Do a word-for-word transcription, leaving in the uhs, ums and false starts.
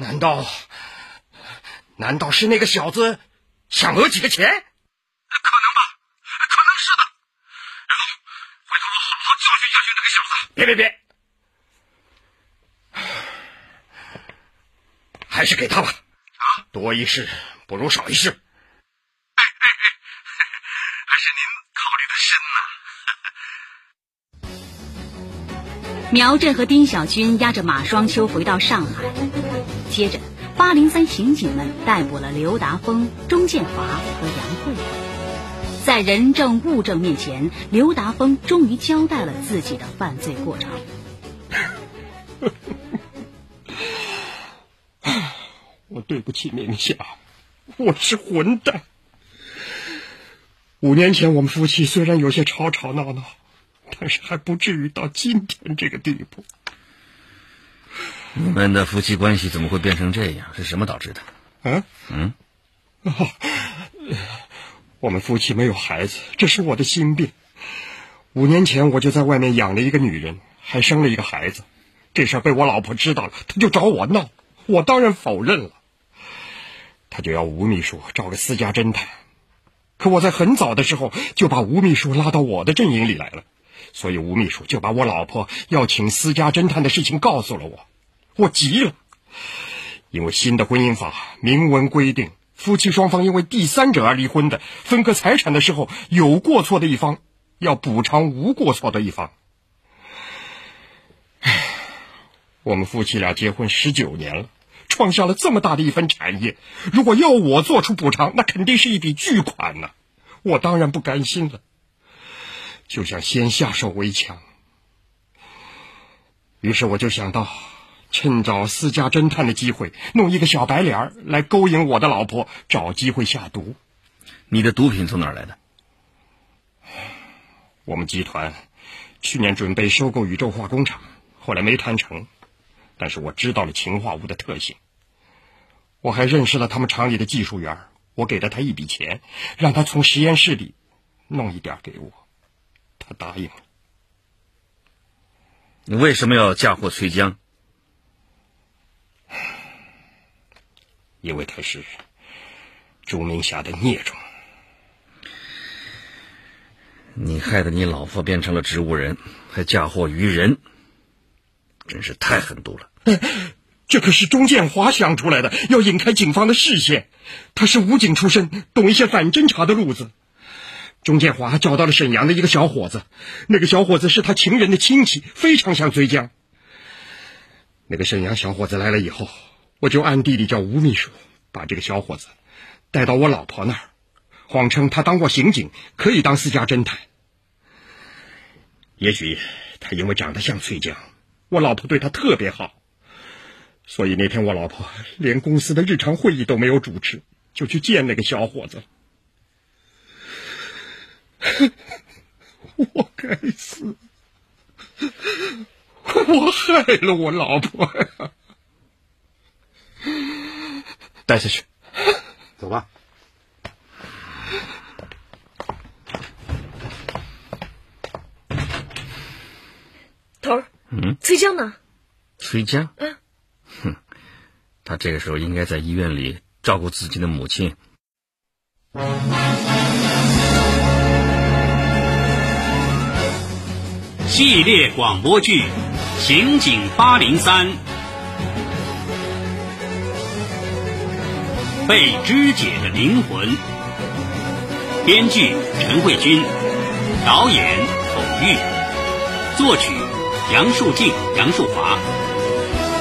难道难道是那个小子想讹几个钱？可能吧，可能是的。然后回头我好好教训教训那个小子。 别别别，还是给他吧。 啊， 多一事不如少一事。 哎哎哎，还是您考虑的深呐。 苗振和丁小军押着马双秋回到上海，接着八零三刑警们逮捕了刘达峰、钟建华和杨慧慧。在人证物证面前，刘达峰终于交代了自己的犯罪过程。 我对不起宁夏，我是混蛋。五年前我们夫妻虽然有些吵吵闹闹，但是还不至于到今天这个地步。 你们的夫妻关系怎么会变成这样？是什么导致的？ 啊？ 嗯？ 哦，我们夫妻没有孩子，这是我的心病。五年前我就在外面养了一个女人，还生了一个孩子。这事被我老婆知道了，她就找我闹，我当然否认了。她就要吴秘书找个私家侦探，可我在很早的时候就把吴秘书拉到我的阵营里来了，所以吴秘书就把我老婆要请私家侦探的事情告诉了我。我急了，因为新的婚姻法明文规定，夫妻双方因为第三者而离婚的，分割财产的时候，有过错的一方要补偿无过错的一方。我们夫妻俩结婚十九年了，创下了这么大的一份产业，如果要我做出补偿，那肯定是一笔巨款呢、啊。我当然不甘心了，就想先下手为强。于是我就想到，趁找私家侦探的机会，弄一个小白脸来勾引我的老婆，找机会下毒。 你的毒品从哪儿来的？ 我们集团去年准备收购宇宙化工厂，后来没谈成，但是我知道了氰化物的特性。我还认识了他们厂里的技术员，我给了他一笔钱，让他从实验室里弄一点给我，他答应了。 你为什么要嫁祸崔江？ 因为他是朱明霞的孽种。 你害得你老婆变成了植物人，还嫁祸于人，真是太狠毒了。 这可是钟建华想出来的，要引开警方的视线。他是武警出身，懂一些反侦查的路子。钟建华找到了沈阳的一个小伙子，那个小伙子是他情人的亲戚，非常像崔江。那个沈阳小伙子来了以后，我就暗地里叫吴秘书把这个小伙子带到我老婆那儿，谎称他当过刑警，可以当私家侦探。也许他因为长得像崔江，我老婆对他特别好，所以那天我老婆连公司的日常会议都没有主持，就去见那个小伙子。我该死，我害了我老婆呀！带下去， 走吧。 头儿， 嗯， 崔江呢？ 崔江？ 嗯， 哼，他这个时候应该在医院里照顾自己的母亲。 系列广播剧《刑警八零三》，被肢解的灵魂。编剧陈慧君，导演孔玉，作曲杨树静、杨树华，